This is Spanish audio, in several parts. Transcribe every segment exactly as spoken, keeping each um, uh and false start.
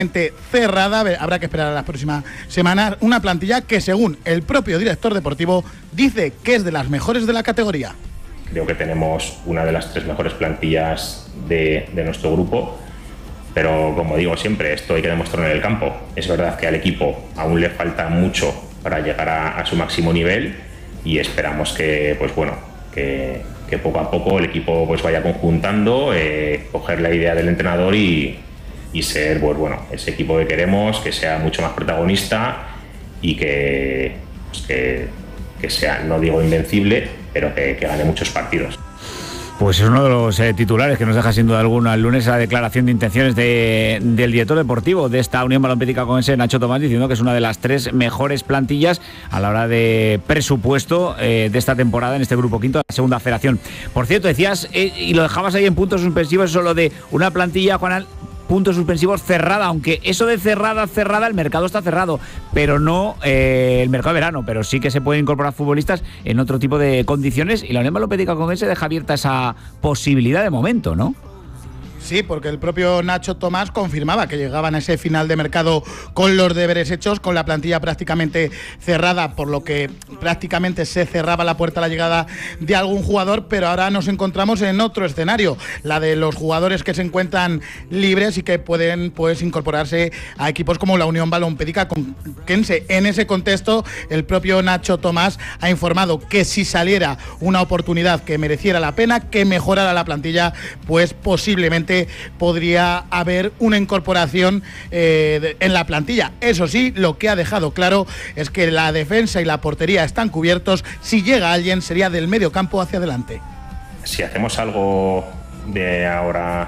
cerrada, habrá que esperar a las próximas semanas, una plantilla que según el propio director deportivo dice que es de las mejores de la categoría. Creo que tenemos una de las tres mejores plantillas de, de nuestro grupo, pero como digo siempre, esto hay que demostrarlo en el campo. Es verdad que al equipo aún le falta mucho para llegar a, a su máximo nivel y esperamos que, pues bueno, que, que poco a poco el equipo pues vaya conjuntando, eh, coger la idea del entrenador y y ser, pues bueno, ese equipo que queremos, que sea mucho más protagonista y que, pues que, que sea, no digo invencible, pero que, que gane muchos partidos. Pues es uno de los eh, titulares que nos deja sin duda alguna el lunes la declaración de intenciones de, del director deportivo de esta Unión Balompédica Conquense, Nacho Tomás, diciendo que es una de las tres mejores plantillas a la hora de presupuesto eh, de esta temporada en este grupo quinto de la segunda federación. Por cierto, decías, eh, y lo dejabas ahí en puntos suspensivos, solo de una plantilla, Juanal, puntos suspensivos cerrada, aunque eso de cerrada, cerrada, el mercado está cerrado, pero no eh, el mercado de verano, pero sí que se pueden incorporar futbolistas en otro tipo de condiciones y la Unión Balompédica Conquense deja abierta esa posibilidad de momento, ¿no? Sí, porque el propio Nacho Tomás confirmaba que llegaban a ese final de mercado con los deberes hechos, con la plantilla prácticamente cerrada, por lo que prácticamente se cerraba la puerta a la llegada de algún jugador, pero ahora nos encontramos en otro escenario, la de los jugadores que se encuentran libres y que pueden pues incorporarse a equipos como la Unión Balompédica Conquense. En ese contexto, el propio Nacho Tomás ha informado que si saliera una oportunidad que mereciera la pena, que mejorara la plantilla, pues posiblemente podría haber una incorporación eh, de, en la plantilla. Eso sí, lo que ha dejado claro es que la defensa y la portería están cubiertos. Si llega alguien, sería del medio campo hacia adelante. Si hacemos algo de ahora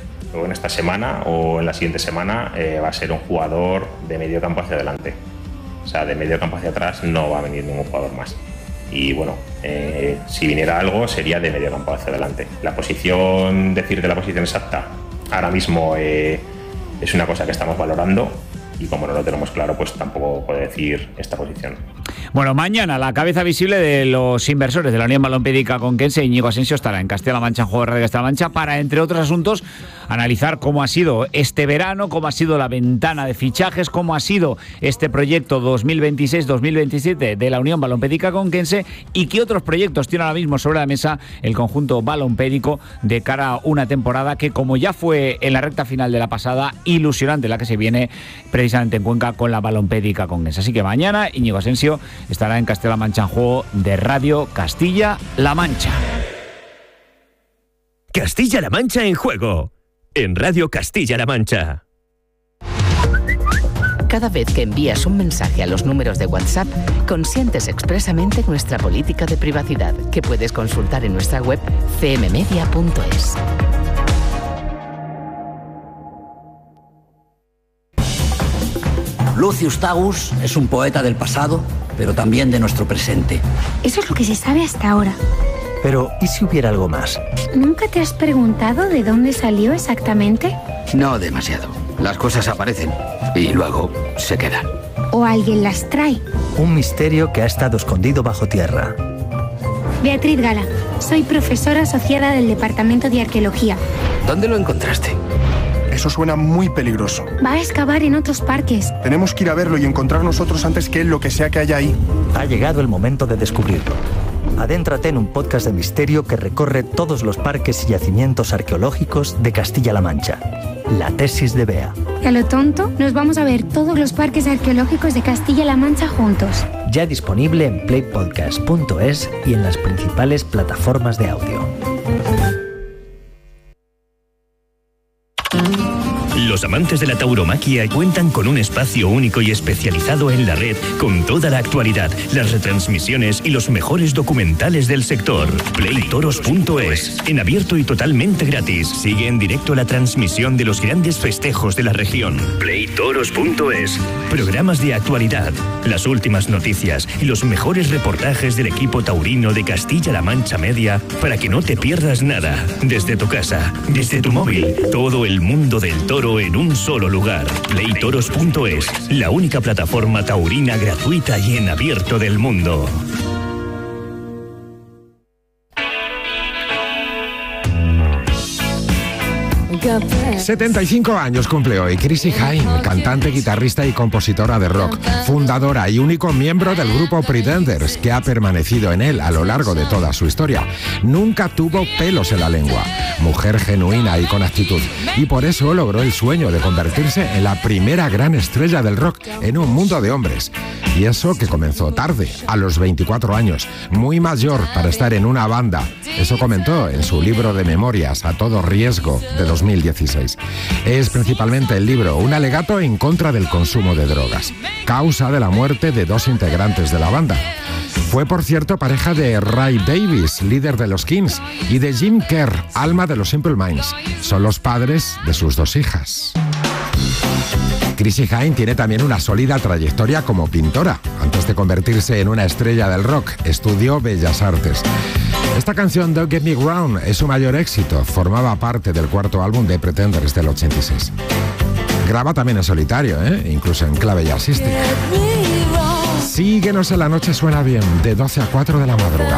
o en esta semana o en la siguiente semana, eh, va a ser un jugador de medio campo hacia adelante. O sea, de medio campo hacia atrás no va a venir ningún jugador más. Y bueno, eh, si viniera algo sería de medio campo hacia adelante. La posición, decirte la posición exacta, ahora mismo eh, es una cosa que estamos valorando y como no lo tenemos claro, pues tampoco puedo decir esta posición. Bueno, mañana la cabeza visible de los inversores de la Unión Balompédica Conquense, Íñigo Asensio, estará en Castilla-La Mancha, en Juego de Radio Castilla-La Mancha, para, entre otros asuntos, analizar cómo ha sido este verano, cómo ha sido la ventana de fichajes, cómo ha sido este proyecto dos mil veintiséis dos mil veintisiete de la Unión Balompédica Conquense y qué otros proyectos tiene ahora mismo sobre la mesa el conjunto balompédico de cara a una temporada que, como ya fue en la recta final de la pasada, ilusionante la que se viene precisamente en Cuenca con la Balompédica Conquense. Así que mañana Íñigo Asensio estará en Castilla-La Mancha en Juego de Radio Castilla-La Mancha. Castilla-La Mancha en Juego, en Radio Castilla-La Mancha. Cada vez que envías un mensaje a los números de WhatsApp, consientes expresamente nuestra política de privacidad, que puedes consultar en nuestra web c m media punto es. Lucius Tagus es un poeta del pasado, pero también de nuestro presente. Eso es lo que se sabe hasta ahora. Pero, ¿y si hubiera algo más? ¿Nunca te has preguntado de dónde salió exactamente? No demasiado. Las cosas aparecen y luego se quedan. ¿O alguien las trae? Un misterio que ha estado escondido bajo tierra. Beatriz Gala, soy profesora asociada del Departamento de Arqueología. ¿Dónde lo encontraste? Eso suena muy peligroso. Va a excavar en otros parques. Tenemos que ir a verlo y encontrar nosotros antes que él lo que sea que haya ahí. Ha llegado el momento de descubrirlo. Adéntrate en un podcast de misterio que recorre todos los parques y yacimientos arqueológicos de Castilla-La Mancha. La tesis de Bea. Y a lo tonto, nos vamos a ver todos los parques arqueológicos de Castilla-La Mancha juntos. Ya disponible en play podcast punto es y en las principales plataformas de audio. Los amantes de la tauromaquia cuentan con un espacio único y especializado en la red con toda la actualidad, las retransmisiones y los mejores documentales del sector. play toros punto es, en abierto y totalmente gratis. Sigue en directo la transmisión de los grandes festejos de la región. play toros punto es. Programas de actualidad, las últimas noticias y los mejores reportajes del equipo taurino de Castilla-La Mancha Media para que no te pierdas nada. Desde tu casa, desde tu móvil, todo el mundo del toro en un solo lugar. play toros punto es, la única plataforma taurina gratuita y en abierto del mundo. setenta y cinco años cumple hoy Chrissie Hynde, cantante, guitarrista y compositora de rock, fundadora y único miembro del grupo Pretenders, que ha permanecido en él a lo largo de toda su historia. Nunca tuvo pelos en la lengua, mujer genuina y con actitud, y por eso logró el sueño de convertirse en la primera gran estrella del rock en un mundo de hombres. Y eso que comenzó tarde, a los veinticuatro años, muy mayor para estar en una banda. Eso comentó en su libro de memorias A todo riesgo, de dos mil dieciséis. Es principalmente el libro un alegato en contra del consumo de drogas, causa de la muerte de dos integrantes de la banda. Fue, por cierto, pareja de Ray Davies, líder de los Kings, y de Jim Kerr, alma de los Simple Minds. Son los padres de sus dos hijas. Chrissie Hynde tiene también una sólida trayectoria como pintora. Antes de convertirse en una estrella del rock, estudió Bellas Artes. Esta canción, Don't Get Me Wrong, es su mayor éxito. Formaba parte del cuarto álbum de Pretenders del ochenta y seis. Graba también en solitario, ¿eh? Incluso en clave jazzística. Síguenos en La Noche Suena Bien, de doce a cuatro de la madrugada.